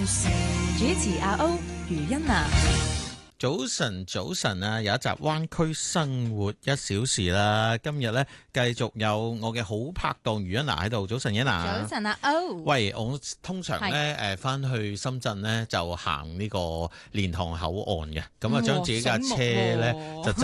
主持阿歐余欣娜。 早晨啊！有一集灣區生活1小時啦。今日咧繼續有我嘅好拍檔余欣娜喺度。早晨，欣娜。 早晨啊，歐。 喂，我通常咧翻去深圳咧就行呢個蓮塘口岸嘅，咁啊將自己架車咧就